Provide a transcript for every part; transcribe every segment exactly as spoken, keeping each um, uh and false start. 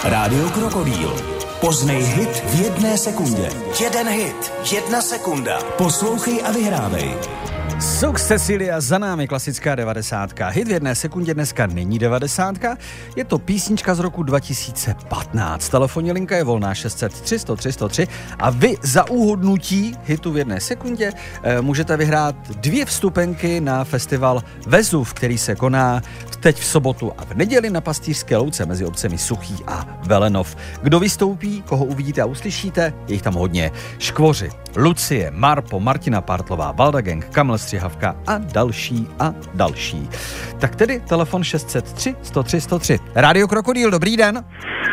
Rádio Krokodýl. Poznej hit v jedné sekundě. Jeden hit, jedna sekunda. Poslouchej a vyhrávej. Sux Cecilia, za námi klasická devadesátka. Hit v jedné sekundě dneska není devadesátka, je to písnička z roku dva tisíce patnáct. Telefonní linka je volná šest set tři sto tři sto tři a vy za úhodnutí hitu v jedné sekundě eh, můžete vyhrát dvě vstupenky na festival Vezuv, který se koná teď v sobotu a v neděli na Pastýřské louce mezi obcemi Suchý a Velenov. Kdo vystoupí, koho uvidíte a uslyšíte, je jich tam hodně. Škvoři, Lucie, Marpo, Martina Partlová, Valda Gang, Kamil Střihavka a další a další. Tak tedy telefon šest set tři sto tři sto tři. Rádio Krokodýl, dobrý den.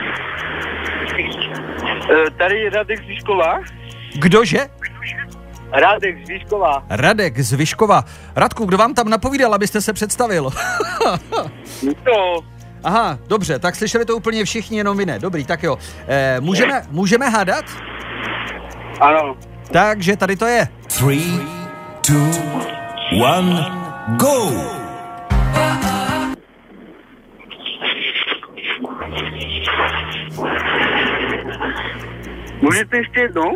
Tady Radek z Vyškova. Kdože? Radek z Vyškova. Radek z Vyškova. Radku, kdo vám tam napovídal, abyste se představil? No. Aha, dobře, tak slyšeli to úplně všichni, jenom vy ne. Dobrý, tak jo. E, můžeme, můžeme hádat? Ano. Takže tady to je. Three, two, one, go! Můžete ještě jednou?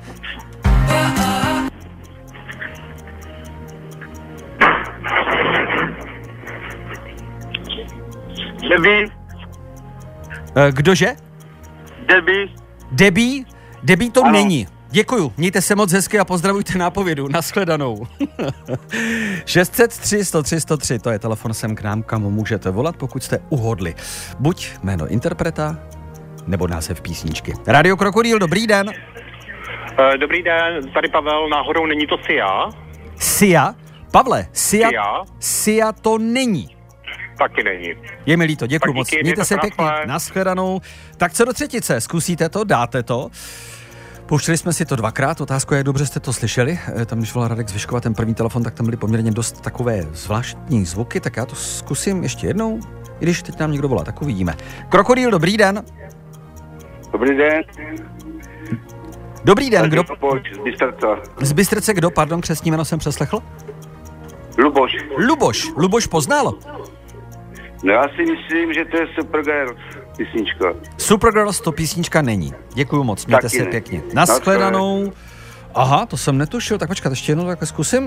Debbie. E, kdože? Debbie. Debbie? Debbie to Ano. není. Děkuju, mějte se moc hezky a pozdravujte nápovědu. Nashledanou. šest set tři sto tři sto tři, to je telefon sem k nám, kam můžete volat, pokud jste uhodli. Buď jméno interpreta, nebo název písničky. Rádio Krokodýl, dobrý den. Uh, dobrý den, tady Pavel, náhodou není to Sia? Sia? Pavle, Sia, Sia? Sia to není. Taky není. Je mi líto, děkuju Tak moc. díky, Mějte se mějte se pěkně. naschle. Nashledanou. Tak co do třetice, zkusíte to, dáte to. Pouštěli jsme si to dvakrát, otázka je, jak dobře jste to slyšeli. Tam, když volal Radek z Vyškova, ten první telefon, tak tam byly poměrně dost takové zvláštní zvuky, tak já to zkusím ještě jednou, i když teď nám někdo volá, tak uvidíme. Krokodýl, dobrý den. Dobrý den. Dobrý den, kdo? Luboš z Bystrca. Z Bystrce kdo? Pardon, křestní jméno jsem přeslechl. Luboš. Luboš. Luboš poznal. No já si myslím, že to je Supergirls písnička. Supergirls to písnička není. Děkuju moc, mějte Taky se ne. pěkně. Nashledanou. Aha, to jsem netušil, tak počkat, ještě jednou takhle zkusím.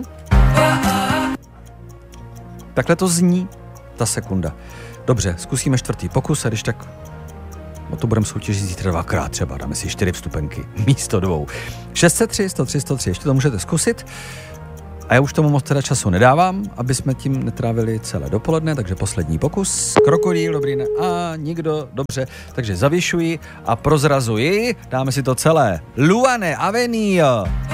Takhle to zní, ta sekunda. Dobře, zkusíme čtvrtý pokus a když tak, o to budeme soutěžit zítra dvakrát třeba, dáme si čtyři vstupenky, místo dvou. šest set tři sto tři sto tři, ještě to můžete zkusit. A já už tomu moc teda času nedávám, aby jsme tím netrávili celé dopoledne, takže poslední pokus. Krokodýl, dobrý, ne, a nikdo, dobře, takže zavěšuji a prozrazuji, dáme si to celé. Luane Avenue.